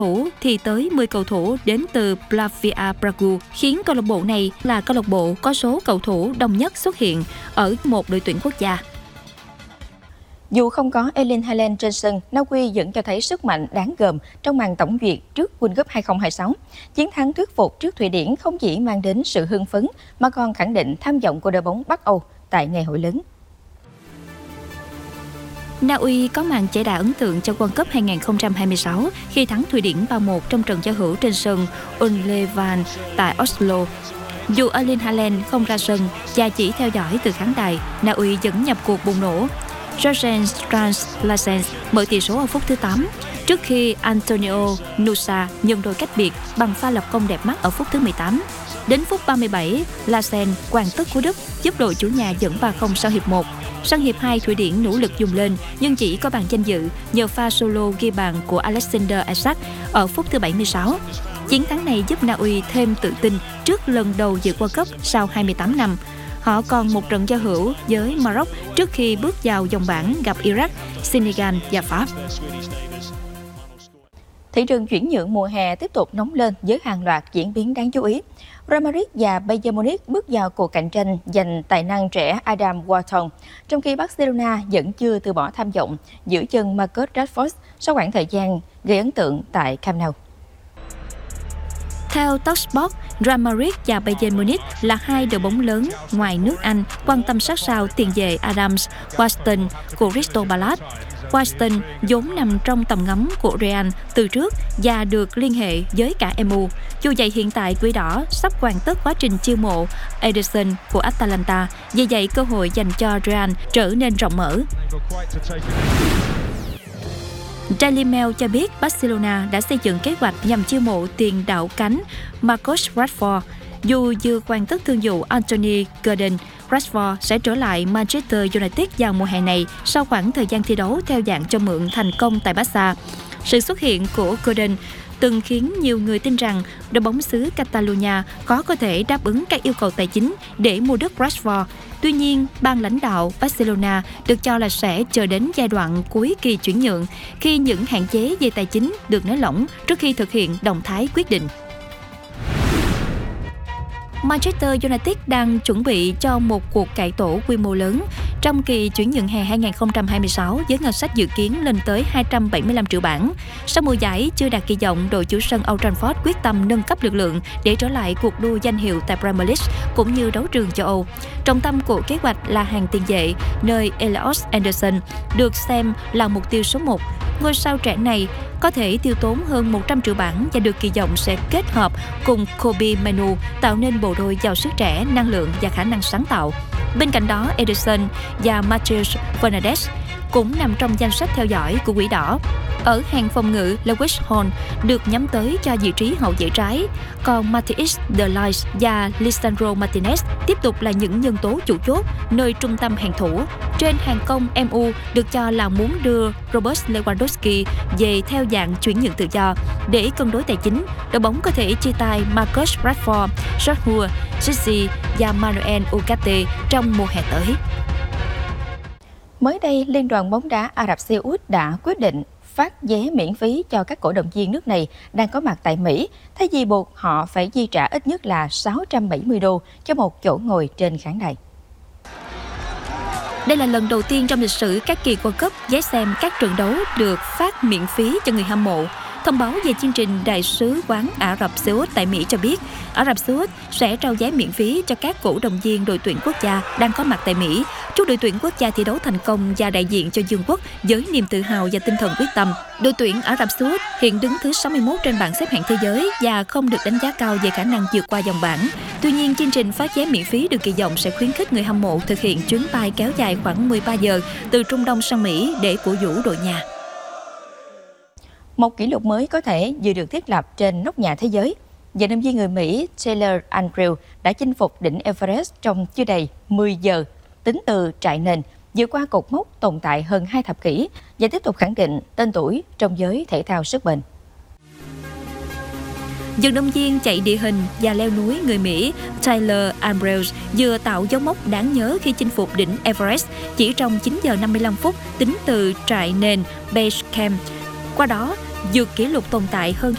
thủ thì tới 10 cầu thủ đến từ Slavia Prague, khiến câu lạc bộ này là câu lạc bộ có số cầu thủ đông nhất xuất hiện ở một đội tuyển quốc gia. Dù không có Erling Haaland trên sân, Na Uy vẫn cho thấy sức mạnh đáng gờm trong màn tổng duyệt trước World Cup 2026. Chiến thắng thuyết phục trước Thụy Điển không chỉ mang đến sự hưng phấn mà còn khẳng định tham vọng của đội bóng Bắc Âu tại ngày hội lớn. Na Uy có màn chạy đà ấn tượng cho World Cup 2026 khi thắng Thụy Điển 3-1 trong trận giao hữu trên sân Ullevan tại Oslo. Dù Erling Haaland không ra sân và chỉ theo dõi từ khán đài, Na Uy vẫn nhập cuộc bùng nổ. Jorgen Strand Larsen mở tỷ số ở phút thứ 8, trước khi Antonio Nusa nhân đôi cách biệt bằng pha lập công đẹp mắt ở phút thứ 18. Đến phút 37, Larsen hoàn tất cú đúp giúp đội chủ nhà dẫn 3-0 sau hiệp 1. Sang hiệp 2, Thụy Điển nỗ lực dùng lên nhưng chỉ có bàn danh dự nhờ pha solo ghi bàn của Alexander Isak ở phút thứ 76. Chiến thắng này giúp Na Uy thêm tự tin trước lần đầu dự World Cup sau 28 năm. Họ còn một trận giao hữu với Maroc trước khi bước vào vòng bảng gặp Iraq, Senegal và Pháp. Thị trường chuyển nhượng mùa hè tiếp tục nóng lên với hàng loạt diễn biến đáng chú ý. Real Madrid và Bayern Munich bước vào cuộc cạnh tranh giành tài năng trẻ Adam Wharton, trong khi Barcelona vẫn chưa từ bỏ tham vọng giữ chân Marcus Rashford sau khoảng thời gian gây ấn tượng tại Camp Nou. Theo Talksport, Real Madrid và Bayern Munich là hai đội bóng lớn ngoài nước Anh quan tâm sát sao tiền vệ Adams Wharton của Crystal Palace. Wharton vốn nằm trong tầm ngắm của Real từ trước và được liên hệ với cả MU. Dù vậy, hiện tại Quỷ Đỏ sắp hoàn tất quá trình chiêu mộ Ederson của Atalanta, vì vậy cơ hội dành cho Real trở nên rộng mở. Daily Mail cho biết Barcelona đã xây dựng kế hoạch nhằm chiêu mộ tiền đạo cánh Marcus Rashford. Dù vừa hoàn tất thương vụ Anthony Gordon, Rashford sẽ trở lại Manchester United vào mùa hè này sau khoảng thời gian thi đấu theo dạng cho mượn thành công tại Barca. Sự xuất hiện của Gordon từng khiến nhiều người tin rằng đội bóng xứ Catalonia có thể đáp ứng các yêu cầu tài chính để mua đất Rashford. Tuy nhiên, ban lãnh đạo Barcelona được cho là sẽ chờ đến giai đoạn cuối kỳ chuyển nhượng khi những hạn chế về tài chính được nới lỏng trước khi thực hiện động thái quyết định. Manchester United đang chuẩn bị cho một cuộc cải tổ quy mô lớn trong kỳ chuyển nhượng hè 2026 với ngân sách dự kiến lên tới 275 triệu bảng. Sau mùa giải chưa đạt kỳ vọng, đội chủ sân Old Trafford quyết tâm nâng cấp lực lượng để trở lại cuộc đua danh hiệu tại Premier League cũng như đấu trường châu Âu. Trọng tâm của kế hoạch là hàng tiền vệ, nơi Elliot Anderson được xem là mục tiêu số 1. Ngôi sao trẻ này có thể tiêu tốn hơn 100 triệu bảng và được kỳ vọng sẽ kết hợp cùng Kobbie Mainoo tạo nên bộ đôi giàu sức trẻ, năng lượng và khả năng sáng tạo. Bên cạnh đó, Ederson và Matheus Fernandes cũng nằm trong danh sách theo dõi của Quỷ Đỏ. Ở hàng phòng ngự, Lewis Hall được nhắm tới cho vị trí hậu vệ trái, còn Matheus de Ligt và Lisandro Martinez tiếp tục là những nhân tố chủ chốt nơi trung tâm hàng thủ. Trên hàng công, MU được cho là muốn đưa Robert Lewandowski về theo dạng chuyển nhượng tự do. Để cân đối tài chính, đội bóng có thể chia tay Marcus Rashford, Joshua Zirkzee và Manuel Ugarte trong mùa hè tới. Mới đây, Liên đoàn bóng đá Ả Rập Xê Út đã quyết định phát vé miễn phí cho các cổ động viên nước này đang có mặt tại Mỹ, thay vì buộc họ phải chi trả ít nhất là 670 đô cho một chỗ ngồi trên khán đài. Đây là lần đầu tiên trong lịch sử các kỳ World Cup, vé xem các trận đấu được phát miễn phí cho người hâm mộ. Thông báo về chương trình Đại sứ quán Ả Rập Xê Út tại Mỹ cho biết, Ả Rập Xê Út sẽ trao vé miễn phí cho các cổ động viên đội tuyển quốc gia đang có mặt tại Mỹ, chúc đội tuyển quốc gia thi đấu thành công và đại diện cho vương quốc với niềm tự hào và tinh thần quyết tâm. Đội tuyển Ả Rập Xê Út hiện đứng thứ 61 trên bảng xếp hạng thế giới và không được đánh giá cao về khả năng vượt qua vòng bảng. Tuy nhiên, chương trình phát vé miễn phí được kỳ vọng sẽ khuyến khích người hâm mộ thực hiện chuyến bay kéo dài khoảng 13 giờ từ Trung Đông sang Mỹ để cổ vũ đội nhà. Một kỷ lục mới có thể vừa được thiết lập trên nóc nhà thế giới. Vận động viên người Mỹ Taylor Andrews đã chinh phục đỉnh Everest trong chưa đầy 10 giờ tính từ trại nền, vượt qua cột mốc tồn tại hơn 2 thập kỷ và tiếp tục khẳng định tên tuổi trong giới thể thao sức bền. Vận động viên chạy địa hình và leo núi người Mỹ Taylor Andrews vừa tạo dấu mốc đáng nhớ khi chinh phục đỉnh Everest chỉ trong 9 giờ 55 phút tính từ trại nền Base Camp. Qua đó, vượt kỷ lục tồn tại hơn